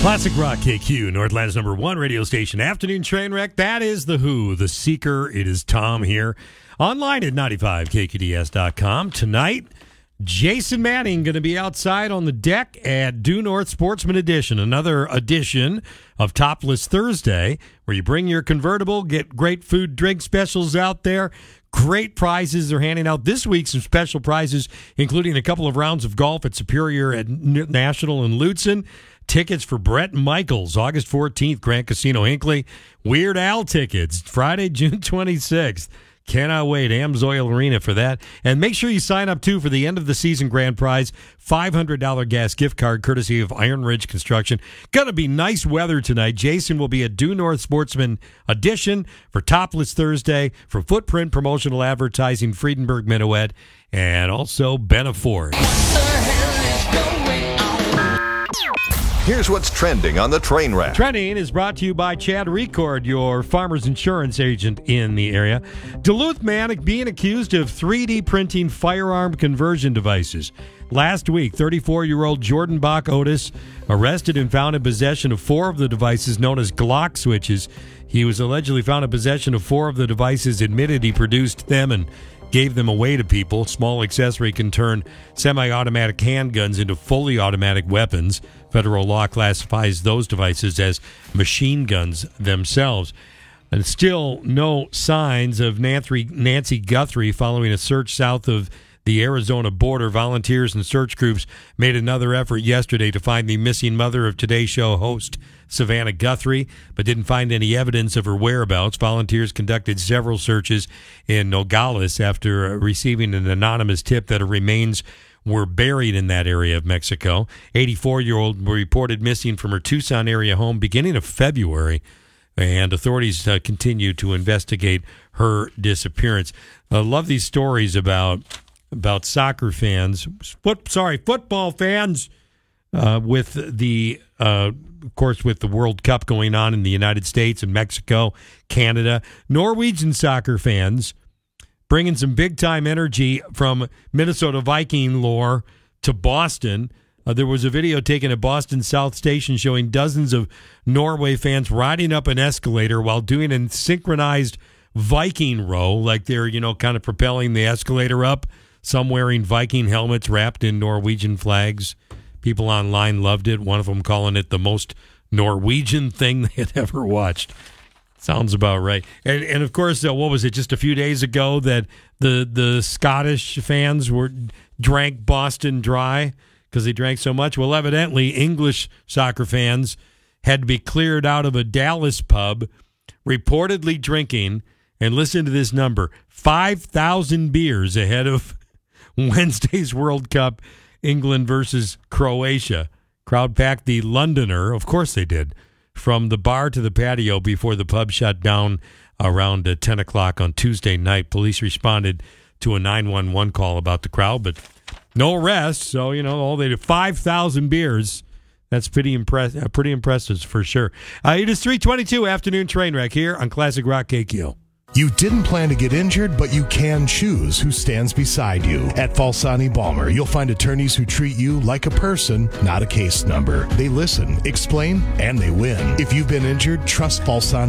Classic Rock KQ, Northland's #1 radio station. Afternoon train wreck. That is The Who, The Seeker. It is Tom here. Online at 95KQDS.com. Tonight, Jason Manning going to be outside on the deck at Due North Sportsman Edition. Another edition of Topless Thursday, where you bring your convertible, get great food, drink specials out there. Great prizes they're handing out this week. Some special prizes, including a couple of rounds of golf at Superior at National and Lutsen. Tickets for Bret Michaels, August 14th, Grand Casino Hinckley. Weird Al tickets, Friday, June 26th. Cannot wait. Amsoil Arena for that. And make sure you sign up, too, for the end of the season grand prize, $500 gas gift card courtesy of Iron Ridge Construction. Going to be nice weather tonight. Jason will be at Due North Sportsman Edition for Topless Thursday, for Footprint Promotional Advertising, Friedenberg Minuet, and also Benaford. Here's what's trending on the train wreck. Trending is brought to you by Chad Record, your farmer's insurance agent in the area. Duluth man being accused of 3D printing firearm conversion devices. Last week, 34-year-old Jordan Bach Otis arrested and found in possession of 4 of the devices known as Glock switches. He was allegedly found in possession of 4 of the devices, admitted he produced them and gave them away to people. Small accessory can turn semi-automatic handguns into fully automatic weapons. Federal law classifies those devices as machine guns themselves. And still no signs of Nancy Guthrie following a search south of the Arizona border. Volunteers and search groups made another effort yesterday to find the missing mother of Today Show host Savannah Guthrie, but didn't find any evidence of her whereabouts. Volunteers conducted several searches in Nogales after receiving an anonymous tip that her remains were buried in that area of Mexico. 84-year-old reported missing from her Tucson area home beginning of February, and authorities continue to investigate her disappearance. I love these stories about soccer fans, football fans, with the of course, with the World Cup going on in the United States and Mexico, Canada. Norwegian soccer fans bringing some big-time energy from Minnesota Viking lore to Boston. There was a video taken at Boston South Station showing dozens of Norway fans riding up an escalator while doing a synchronized Viking row, like they're, kind of propelling the escalator up. Some wearing Viking helmets wrapped in Norwegian flags. People online loved it, one of them calling it the most Norwegian thing they had ever watched. Sounds about right. And of course, what was it, just a few days ago that the Scottish fans drank Boston dry because they drank so much? Well, evidently, English soccer fans had to be cleared out of a Dallas pub, reportedly drinking, and listen to this number, 5,000 beers ahead of Wednesday's World Cup, England versus Croatia. Crowd packed the Londoner, of course they did, from the bar to the patio before the pub shut down around 10 o'clock on Tuesday night. Police responded to a 911 call about the crowd, but no arrest. So, all they did, 5,000 beers. That's pretty impressive for sure. It is 3:22 afternoon train wreck here on Classic Rock KQ. You didn't plan to get injured, but you can choose who stands beside you. At Falsani Balmer, you'll find attorneys who treat you like a person, not a case number. They listen, explain, and they win. If you've been injured, trust Falsani